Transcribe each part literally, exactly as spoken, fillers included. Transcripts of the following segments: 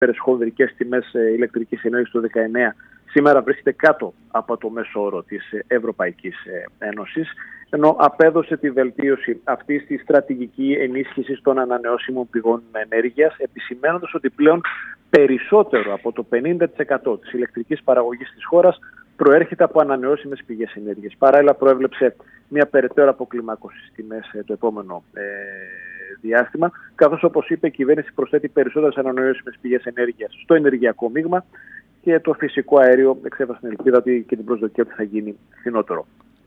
χονδρικές τιμές ηλεκτρικής ενέργειας το δεκαεννέα, σήμερα βρίσκεται κάτω από το μέσο όρο της Ευρωπαϊκής Ένωσης, ενώ απέδωσε τη βελτίωση αυτής της στρατηγική ενίσχυσης των ανανεώσιμων πηγών ενέργειας, επισημαίνοντας ότι πλέον περισσότερο από το πενήντα τοις εκατό της ηλεκτρικής παραγωγής της χώρας προέρχεται από ανανεώσιμες πηγές ενέργειας. Παράλληλα, προέβλεψε μια περαιτέρω αποκλιμάκωση στις τιμές το επόμενο ε, διάστημα, καθώς, όπως είπε, η κυβέρνηση προσθέτει περισσότερες ανανεώσιμες πηγές ενέργειας στο ενεργειακό μείγμα και το φυσικό αέριο εξέφρασε την ελπίδα ότι και την προσδοκία ότι θα γίνει φθηνότερο.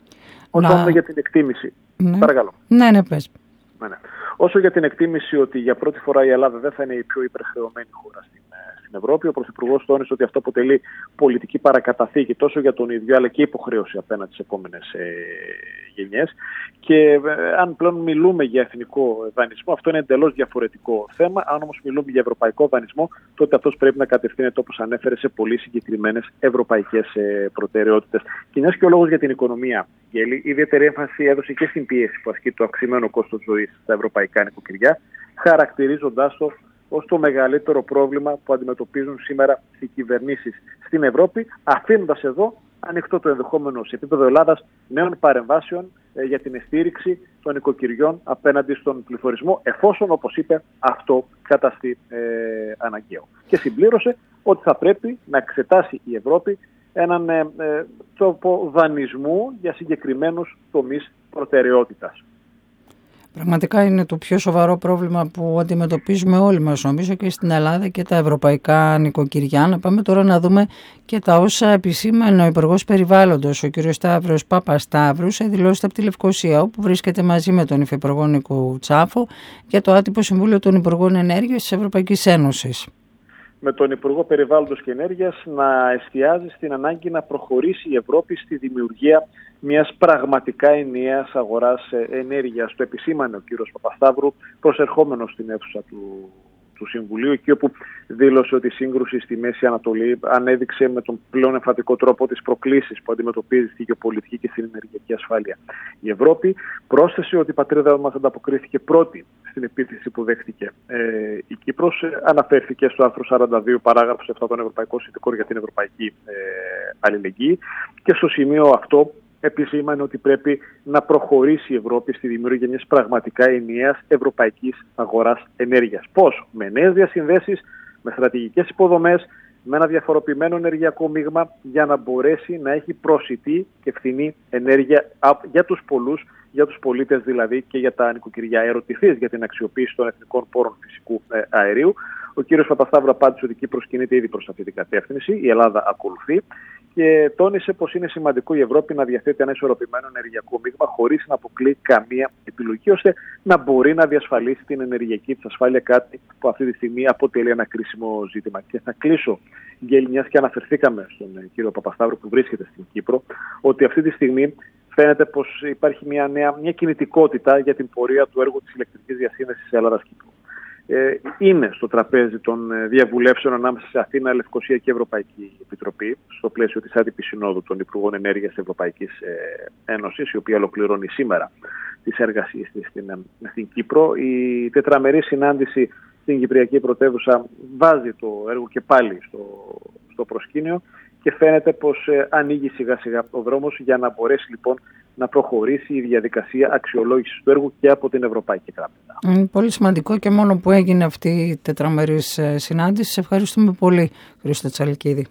Όσο για την εκτίμηση. Ναι. Παρακαλώ. Ναι, ναι, πες. Ναι, ναι. Όσο για την εκτίμηση ότι για πρώτη φορά η Ελλάδα δεν θα είναι η πιο υπερχρεωμένη χώρα στην, στην Ευρώπη, ο Πρωθυπουργός τόνισε ότι αυτό αποτελεί πολιτική παρακαταθήκη τόσο για τον ίδιο αλλά και υποχρέωση απέναντι στις επόμενες ε, γενιές. Και ε, αν πλέον μιλούμε για εθνικό δανεισμό, αυτό είναι εντελώς διαφορετικό θέμα. Αν όμως μιλούμε για ευρωπαϊκό δανεισμό, τότε αυτός πρέπει να κατευθύνεται, όπως ανέφερε, σε πολύ συγκεκριμένες ευρωπαϊκές ε, προτεραιότητες. Και μιας και ο λόγος για την οικονομία, Γέλη, ιδιαίτερη έμφαση έδωσε και στην πίεση που ασκεί το αυξημένο κόστος ζωής στα ευρωπαϊκά νοικοκυριά, χαρακτηρίζοντάς το ως το μεγαλύτερο πρόβλημα που αντιμετωπίζουν σήμερα οι κυβερνήσεις στην Ευρώπη, αφήνοντας εδώ ανοιχτό το ενδεχόμενο σε επίπεδο Ελλάδας νέων παρεμβάσεων ε, για την στήριξη των νοικοκυριών απέναντι στον πληθωρισμό, εφόσον, όπως είπε, αυτό καταστεί ε, αναγκαίο. Και συμπλήρωσε ότι θα πρέπει να εξετάσει η Ευρώπη έναν ε, ε, τρόπο δανεισμού για συγκεκριμένους τομείς προτεραιότητας. Πραγματικά είναι το πιο σοβαρό πρόβλημα που αντιμετωπίζουμε όλοι μας, νομίζω, και στην Ελλάδα και τα ευρωπαϊκά νοικοκυριά. Να πάμε τώρα να δούμε και τα όσα επισήμανε ο Υπουργός Περιβάλλοντος, ο κ. Σταύρος Παπασταύρου, σε δηλώσεις από τη Λευκοσία, όπου βρίσκεται μαζί με τον Υφυπουργό Νίκο Τσάφο για το άτυπο Συμβούλιο των Υπουργών Ενέργειας της Ευρωπαϊκής Ένωσης. Με τον Υπουργό Περιβάλλοντος και Ενέργειας να εστιάζει στην ανάγκη να προχωρήσει η Ευρώπη στη δημιουργία μιας πραγματικά ενιαίας αγοράς ενέργειας. Το επισήμανε ο κύριος Παπασταύρου προσερχόμενος στην αίθουσα του, του Συμβουλίου, εκεί όπου δήλωσε ότι η σύγκρουση στη Μέση Ανατολή ανέδειξε με τον πλέον εμφατικό τρόπο τις προκλήσεις που αντιμετωπίζει στη γεωπολιτική και στην ενεργειακή ασφάλεια η Ευρώπη. Πρόσθεσε ότι η πατρίδα μας ανταποκρίθηκε πρώτη στην επίθεση που δέχτηκε ε, η Κύπρος. Ε, αναφέρθηκε στο άρθρο σαράντα δύο παράγραφος επτά των Ευρωπαϊκών Συνθηκών για την Ευρωπαϊκή ε, Αλληλεγγύη, και στο σημείο αυτό επισήμανε ότι πρέπει να προχωρήσει η Ευρώπη στη δημιουργία μιας πραγματικά ενιαίας ευρωπαϊκής αγοράς ενέργειας. Πώς? Με νέες διασυνδέσεις, με στρατηγικές υποδομές, με ένα διαφοροποιημένο ενεργειακό μείγμα, για να μπορέσει να έχει προσιτή και φθηνή ενέργεια για τους πολλούς, για τους πολίτες δηλαδή, και για τα νοικοκυριά. Ερωτηθείς για την αξιοποίηση των εθνικών πόρων φυσικού αερίου, ο κύριος Παπασταύρου απάντησε ότι η Κύπρος κινείται ήδη προς αυτή την κατεύθυνση, η Ελλάδα ακολουθεί, και τόνισε πως είναι σημαντικό η Ευρώπη να διαθέτει ένα ισορροπημένο ενεργειακό μείγμα χωρίς να αποκλείει καμία επιλογή, ώστε να μπορεί να διασφαλίσει την ενεργειακή της ασφάλεια, κάτι που αυτή τη στιγμή αποτελεί ένα κρίσιμο ζήτημα. Και θα κλείσω, Γκέλη, μιας και αναφερθήκαμε στον κύριο Παπασταύρου που βρίσκεται στην Κύπρο, ότι αυτή τη στιγμή φαίνεται πως υπάρχει μια νέα μια κινητικότητα για την πορεία του έργου της ηλεκτρικής διασύνδεσης Ελλάδας-Κύπρου. Ε, είναι στο τραπέζι των διαβουλεύσεων ανάμεσα σε Αθήνα, Λευκοσία και Ευρωπαϊκή Επιτροπή, στο πλαίσιο της άτυπης συνόδου των Υπουργών Ενέργειας της Ευρωπαϊκής Ένωσης, η οποία ολοκληρώνει σήμερα τις εργασίες της στην, στην Κύπρο. Η τετραμερή συνάντηση στην Κυπριακή Πρωτεύουσα βάζει το έργο και πάλι στο, στο προσκήνιο, και φαίνεται πως ε, ανοίγει σιγά σιγά ο δρόμος για να μπορέσει λοιπόν να προχωρήσει η διαδικασία αξιολόγησης του έργου και από την Ευρωπαϊκή Τράπεζα. Είναι πολύ σημαντικό, και μόνο που έγινε αυτή η τετραμερής συνάντηση. Σε ευχαριστούμε πολύ, Χρήστο Τσαλκίδη.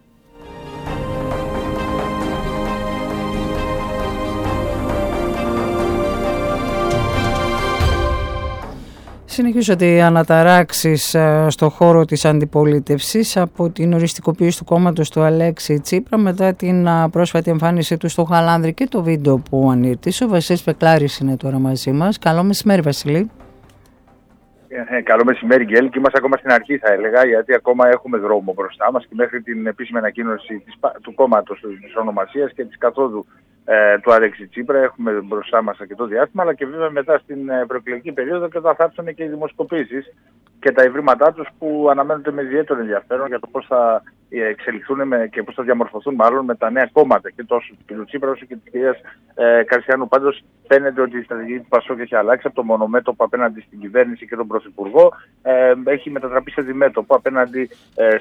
Συνεχίζονται οι αναταράξεις στο χώρο της αντιπολίτευσης από την οριστικοποίηση του κόμματος του Αλέξη Τσίπρα μετά την πρόσφατη εμφάνιση του στο Χαλάνδρη και το βίντεο που ανήρτησε. Ο Βασίλης Πεκλάρης είναι τώρα μαζί μας. Καλό μεσημέρι, Βασίλη. Ε, καλό μεσημέρι, Γκέλ, και είμαστε ακόμα στην αρχή, θα έλεγα, γιατί ακόμα έχουμε δρόμο μπροστά μας και μέχρι την επίσημη ανακοίνωση της, του κόμματος της ονομασίας και της καθόδου ε, του Αλέξη Τσίπρα έχουμε μπροστά μας αρκετό διάστημα, αλλά και βέβαια μετά στην προεκλογική περίοδο, και θα έρθουν και οι δημοσκοπήσεις και τα ευρήματά τους, που αναμένονται με ιδιαίτερο ενδιαφέρον για το πώς θα εξελιχθούν και πώς θα διαμορφωθούν μάλλον με τα νέα κόμματα, και τόσο του κ. Τσίπρα όσο και της κυρίας ε, Καριστιανού. Πάντως φαίνεται ότι η στρατηγική του Πασόκ έχει αλλάξει από το μονομέτωπο απέναντι στην κυβέρνηση και τον Πρωθυπουργό. Ε, έχει μετατραπεί σε διμέτωπο απέναντι ε,